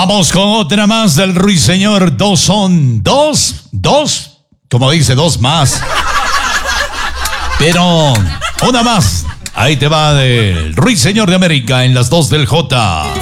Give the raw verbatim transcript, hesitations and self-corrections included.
Vamos con otra más del Ruiseñor. Dos son dos, dos, como dice, dos más. Pero una más. Ahí te va del Ruiseñor de América en las dos del J.